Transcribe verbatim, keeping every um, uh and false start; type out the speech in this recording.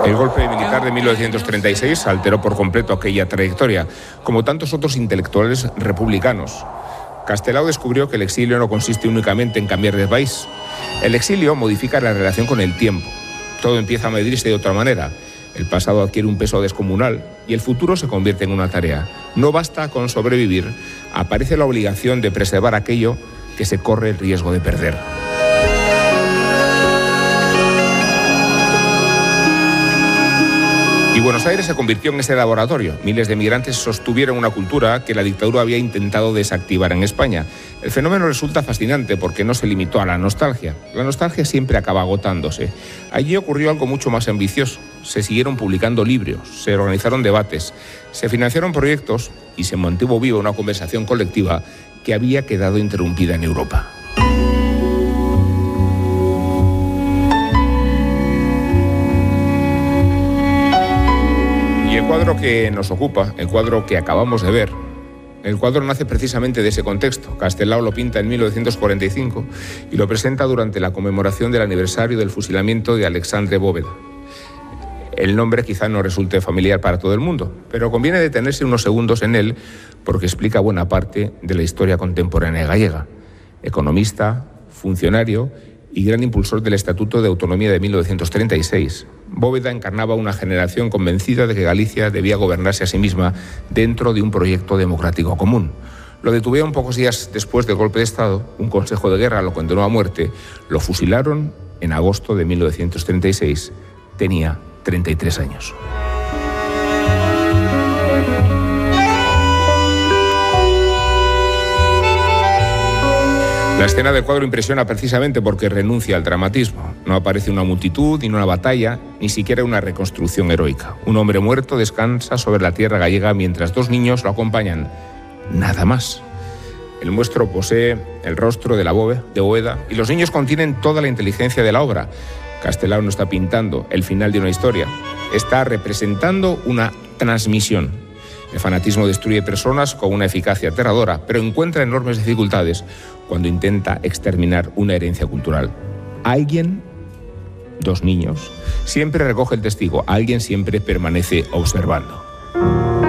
El golpe militar de mil novecientos treinta y seis alteró por completo aquella trayectoria, como tantos otros intelectuales republicanos. Castelao descubrió que el exilio no consiste únicamente en cambiar de país. El exilio modifica la relación con el tiempo. Todo empieza a medirse de otra manera. El pasado adquiere un peso descomunal y el futuro se convierte en una tarea. No basta con sobrevivir, aparece la obligación de preservar aquello que se corre el riesgo de perder. Y Buenos Aires se convirtió en ese laboratorio. Miles de migrantes sostuvieron una cultura que la dictadura había intentado desactivar en España. El fenómeno resulta fascinante porque no se limitó a la nostalgia. La nostalgia siempre acaba agotándose. Allí ocurrió algo mucho más ambicioso. Se siguieron publicando libros, se organizaron debates, se financiaron proyectos y se mantuvo viva una conversación colectiva que había quedado interrumpida en Europa. El cuadro que nos ocupa, el cuadro que acabamos de ver, el cuadro nace precisamente de ese contexto. Castelao lo pinta en mil novecientos cuarenta y cinco y lo presenta durante la conmemoración del aniversario del fusilamiento de Alexandre Bóveda. El nombre quizá no resulte familiar para todo el mundo, pero conviene detenerse unos segundos en él porque explica buena parte de la historia contemporánea gallega. Economista, funcionario y gran impulsor del Estatuto de Autonomía de mil novecientos treinta y seis. Bóveda encarnaba una generación convencida de que Galicia debía gobernarse a sí misma dentro de un proyecto democrático común. Lo detuvieron pocos días después del golpe de Estado, un consejo de guerra lo condenó a muerte, lo fusilaron en agosto de mil novecientos treinta y seis. Tenía treinta y tres años. La escena del cuadro impresiona precisamente porque renuncia al dramatismo. No aparece una multitud, ni una batalla, ni siquiera una reconstrucción heroica. Un hombre muerto descansa sobre la tierra gallega mientras dos niños lo acompañan. Nada más. El muestro posee el rostro de la Bóveda y los niños contienen toda la inteligencia de la obra. Castelao no está pintando el final de una historia, está representando una transmisión. El fanatismo destruye personas con una eficacia aterradora, pero encuentra enormes dificultades cuando intenta exterminar una herencia cultural. Alguien, dos niños, siempre recoge el testigo, alguien siempre permanece observando.